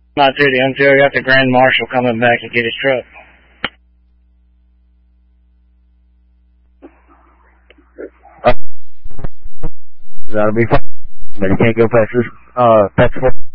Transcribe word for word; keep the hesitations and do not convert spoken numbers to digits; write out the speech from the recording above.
Not through the until got the Grand Marshal coming back to get his truck. That'll be fine. But you can't go past this, uh, past